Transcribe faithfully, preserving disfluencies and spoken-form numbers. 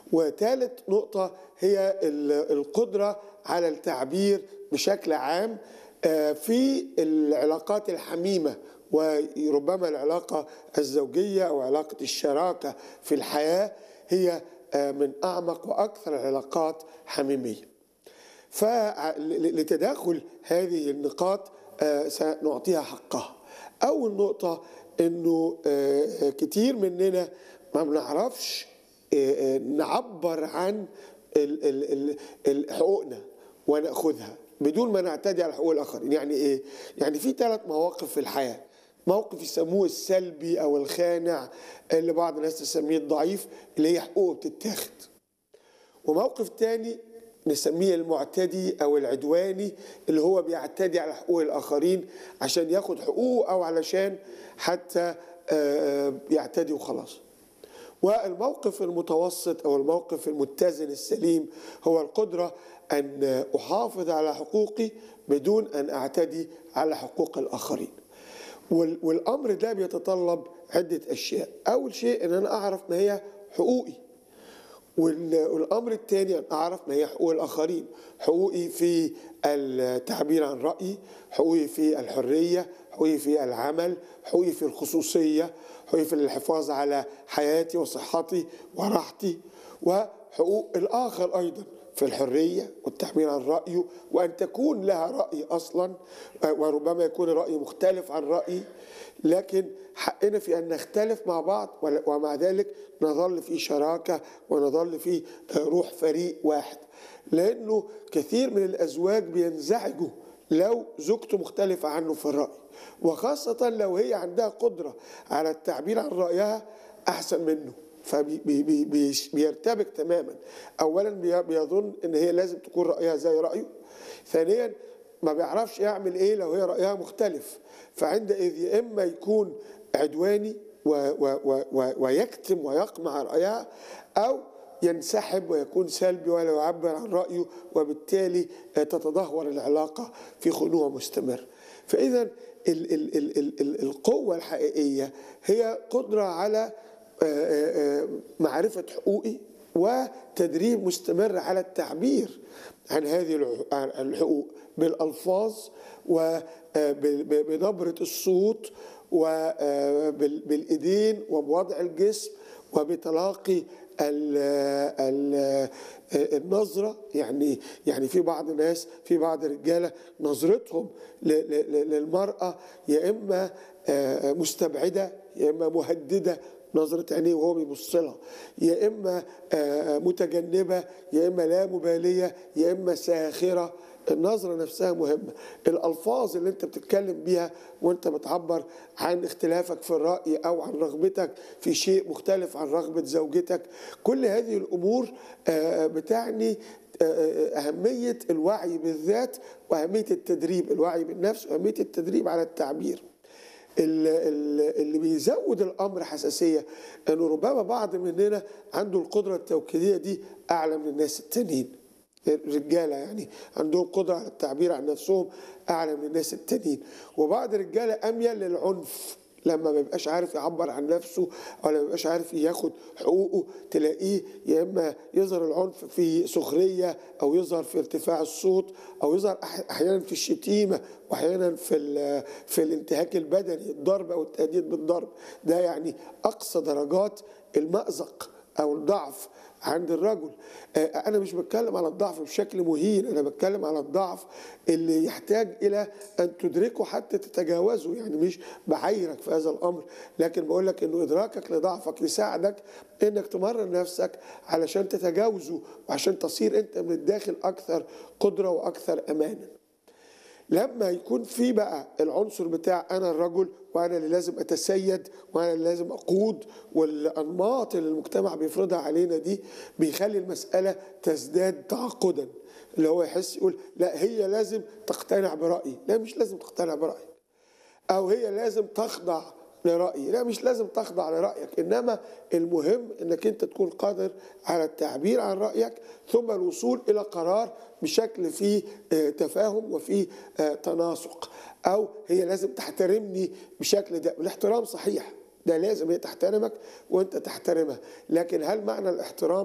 وثالث نقطة هي القدرة على التعبير بشكل عام في العلاقات الحميمة، وربما العلاقة الزوجية أو علاقة الشراكة في الحياة هي من أعمق وأكثر العلاقات حميمية. فلتداخل هذه النقاط سنعطيها حقها. أول نقطة إنه كتير مننا ما بنعرفش نعبر عن حقوقنا ونأخذها بدون ما نعتدي على حقوق الآخرين. يعني إيه؟ يعني في ثلاث مواقف في الحياة. موقف يسموه السلبي أو الخانع اللي بعض الناس تسميه الضعيف، اللي هي حقوقه بتتاخد. وموقف تاني نسميه المعتدي أو العدواني، اللي هو بيعتدي على حقوق الآخرين عشان ياخد حقوقه أو علشان حتى يعتدي وخلاص. والموقف المتوسط أو الموقف المتزن السليم هو القدرة أن أحافظ على حقوقي بدون أن أعتدي على حقوق الآخرين. والأمر ده بيتطلب عدة أشياء. أول شيء أن أنا أعرف ما هي حقوقي، والأمر الثاني أن أعرف ما هي حقوق الآخرين. حقوقي في التعبير عن رأيي، حقوقي في الحرية، حقوقي في العمل، حقوقي في الخصوصية، حقوقي في الحفاظ على حياتي وصحتي وراحتي، وحقوق الآخر أيضا في الحرية والتعبير عن رأيه، وأن تكون لها رأي أصلا، وربما يكون رأي مختلف عن رأيي، لكن حقنا في أن نختلف مع بعض ومع ذلك نظل في شراكة ونظل في روح فريق واحد. لأنه كثير من الأزواج بينزعجوا لو زوجته مختلفة عنه في الرأي، وخاصة لو هي عندها قدرة على التعبير عن رأيها أحسن منه، فبيرتبك تماما. أولا بيظن أن هي لازم تكون رأيها زي رأيه، ثانيا ما بيعرفش يعمل إيه لو هي رأيها مختلف، فعندئذ يا إما يكون عدواني ويكتم ويقمع رأيها، أو ينسحب ويكون سلبي ولا يعبر عن رأيه، وبالتالي تتدهور العلاقة في خنوع مستمر. فإذا القوة الحقيقية هي قدرة على معرفة حقوقي وتدريب مستمر على التعبير عن هذه الحقوق بالألفاظ وبنبرة الصوت وبالإيدين وبوضع الجسم وبتلاقي النظرة. يعني يعني في بعض الناس، في بعض الرجالة نظرتهم للمرأة يا إما مستبعدة يا إما مهددة، نظرة عينيه وهو بيبص لها، يا إما متجنبة يا إما لا مبالية يا إما ساخرة. النظرة نفسها مهمة. الألفاظ اللي أنت بتتكلم بيها وأنت بتعبر عن اختلافك في الرأي أو عن رغبتك في شيء مختلف عن رغبة زوجتك، كل هذه الأمور بتعني أهمية الوعي بالذات وأهمية التدريب، الوعي بالنفس وأهمية التدريب على التعبير. اللي بيزود الأمر حساسية أنه ربما بعض مننا عنده القدرة التوكيدية دي أعلى من الناس التانيين. الرجالة يعني عندهم قدرة على التعبير عن نفسهم أعلى من الناس التانيين، وبعض الرجالة أميل للعنف لما ما يبقاش عارف يعبر عن نفسه أو لما ما يبقاش عارف ياخد حقوقه، تلاقيه يا إما يظهر العنف في سخرية أو يظهر في ارتفاع الصوت أو يظهر أحيانا في الشتيمة وأحيانا في في الانتهاك البدني، الضرب أو التهديد بالضرب. ده يعني أقصى درجات المأزق أو الضعف عند الرجل. أنا مش بتكلم على الضعف بشكل مهين، أنا بتكلم على الضعف اللي يحتاج إلى أن تدركه حتى تتجاوزه. يعني مش بعايرك في هذا الأمر، لكن بقول لك إنه إدراكك لضعفك يساعدك إنك تمرن نفسك علشان تتجاوزه وعشان تصير أنت من الداخل أكثر قدرة وأكثر أمانا. لما يكون في بقى العنصر بتاع أنا الرجل وأنا اللي لازم أتسيد وأنا اللي لازم أقود، والأنماط اللي المجتمع بيفرضها علينا دي، بيخلي المسألة تزداد تعقدا. اللي هو يحس يقول لا هي لازم تقتنع برأيي، لا مش لازم تقتنع برأيي، أو هي لازم تخضع لرأيي، لا مش لازم تخضع لرأيك، إنما المهم إنك أنت تكون قادر على التعبير عن رأيك ثم الوصول إلى قرار بشكل فيه تفاهم وفيه تناسق. أو هي لازم تحترمني بشكل ده، الاحترام صحيح ده لازم هي تحترمك وأنت تحترمها، لكن هل معنى الاحترام